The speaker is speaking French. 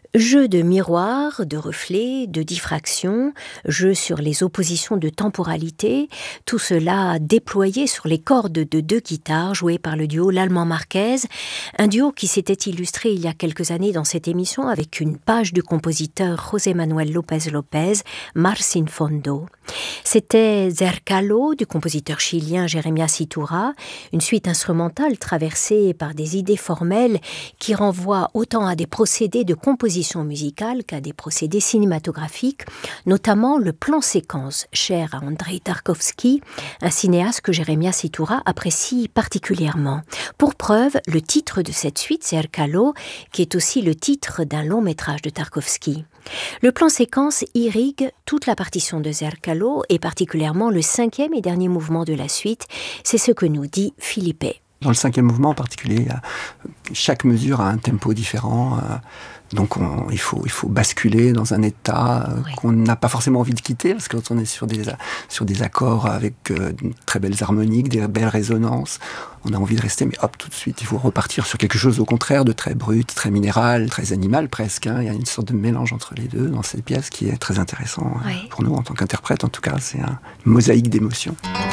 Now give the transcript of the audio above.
Jeu de miroir, de reflets, de diffraction, jeu sur les oppositions de temporalité, tout cela déployé sur les cordes de 2 guitares jouées par le duo L'Allemand Marquez, un duo qui s'était illustré il y a quelques années dans cette émission avec une page du compositeur José Manuel López López, Mar sin fondo. C'était Zercalo du compositeur chilien Jeremias Iturra, une suite instrumentale traversée par des idées formelles qui renvoient autant à des procédés de composition musicale qu'à des procédés cinématographiques, notamment le plan séquence, cher à Andrei Tarkovsky, un cinéaste que Jeremias Iturra apprécie particulièrement. Pour preuve, le titre de cette suite, Zercalo, qui est aussi le titre d'un long métrage de Tarkovsky. Le plan séquence irrigue toute la partition de Zercalo et particulièrement le 5e et dernier mouvement de la suite, c'est ce que nous dit Philippe. Dans le 5e mouvement en particulier, chaque mesure a un tempo différent. Donc il faut basculer dans un état qu'on n'a pas forcément envie de quitter, parce que quand on est sur des accords avec de très belles harmoniques, des belles résonances, on a envie de rester, mais hop, tout de suite, il faut repartir sur quelque chose au contraire de très brut, très minéral, très animal presque. Il y a une sorte de mélange entre les deux dans cette pièce qui est très intéressant pour nous en tant qu'interprètes. En tout cas, c'est une mosaïque d'émotions.